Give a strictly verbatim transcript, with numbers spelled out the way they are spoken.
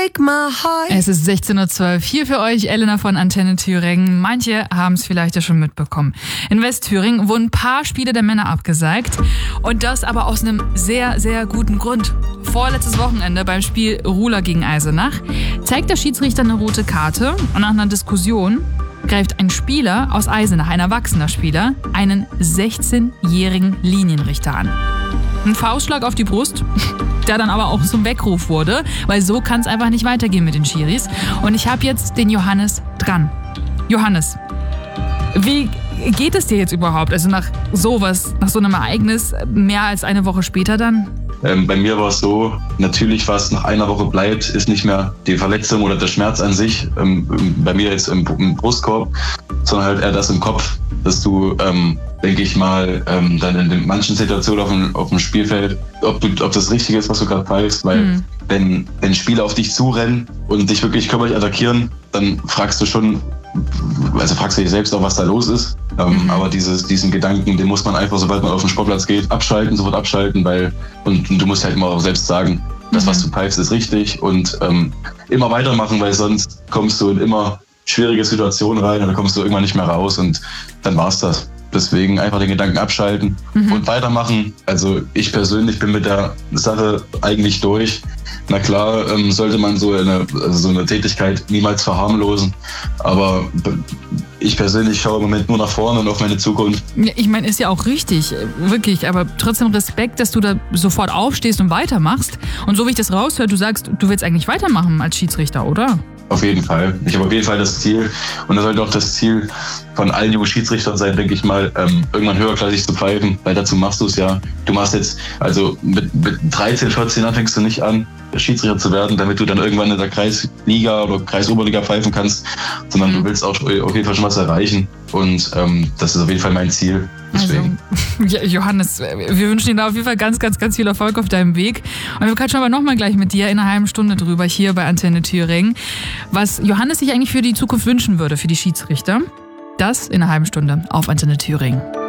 break my heart. Es ist sechzehn Uhr zwölf. Hier für euch Elena von Antenne Thüringen. Manche haben es vielleicht ja schon mitbekommen. In Westthüringen wurden ein paar Spiele der Männer abgesagt. Und das aber aus einem sehr, sehr guten Grund. Vorletztes Wochenende beim Spiel Ruhler gegen Eisenach zeigt der Schiedsrichter eine rote Karte. Und nach einer Diskussion greift ein Spieler aus Eisenach, ein erwachsener Spieler, einen sechzehnjährigen Linienrichter an. Ein Faustschlag auf die Brust, der dann aber auch zum Weckruf wurde, weil so kann es einfach nicht weitergehen mit den Schiris. Und ich habe jetzt den Johannes dran. Johannes, wie geht es dir jetzt überhaupt? Also nach sowas, nach so einem Ereignis, mehr als eine Woche später dann? Ähm, bei mir war es so, natürlich, was nach einer Woche bleibt, ist nicht mehr die Verletzung oder der Schmerz an sich, ähm, bei mir jetzt im, im Brustkorb, sondern halt eher das im Kopf, dass du, ähm, denke ich mal, ähm, dann in den manchen Situationen auf dem, auf dem Spielfeld, ob, du, ob das richtig ist, was du gerade pfeifst, weil mhm. wenn, wenn Spieler auf dich zurennen und dich wirklich körperlich attackieren, dann fragst du schon, also fragst du dich selbst auch, was da los ist. Ähm, mhm. Aber dieses, diesen Gedanken, den muss man einfach, sobald man auf den Sportplatz geht, abschalten, sofort abschalten, weil und, und du musst halt immer auch selbst sagen, das, was du pfeifst, ist richtig und ähm, immer weitermachen, weil sonst kommst du in immer schwierige Situationen rein und dann kommst du irgendwann nicht mehr raus und dann war's das. Deswegen einfach den Gedanken abschalten mhm. und weitermachen. Also ich persönlich bin mit der Sache eigentlich durch. Na klar, ähm, sollte man so eine, also so eine Tätigkeit niemals verharmlosen. Aber ich persönlich schaue im Moment nur nach vorne und auf meine Zukunft. Ich meine, ist ja auch richtig, wirklich. Aber trotzdem Respekt, dass du da sofort aufstehst und weitermachst. Und so wie ich das raushöre, du sagst, du willst eigentlich weitermachen als Schiedsrichter, oder? Auf jeden Fall. Ich habe auf jeden Fall das Ziel, und das sollte auch das Ziel von allen jungen Schiedsrichtern sein, denke ich mal, ähm, irgendwann höherklassig zu pfeifen, weil dazu machst du es ja. Du machst jetzt, also mit, mit dreizehn, vierzehn Jahren fängst du nicht an, Schiedsrichter zu werden, damit du dann irgendwann in der Kreisliga oder Kreisoberliga pfeifen kannst, sondern mhm. du willst auch auf jeden Fall schon was erreichen. Und ähm, das ist auf jeden Fall mein Ziel. Deswegen. Also, Johannes, wir wünschen dir da auf jeden Fall ganz, ganz, ganz viel Erfolg auf deinem Weg. Und wir quatschen aber nochmal gleich mit dir in einer halben Stunde drüber, hier bei Antenne Thüringen, was Johannes sich eigentlich für die Zukunft wünschen würde, für die Schiedsrichter. Das in einer halben Stunde auf Antenne Thüringen.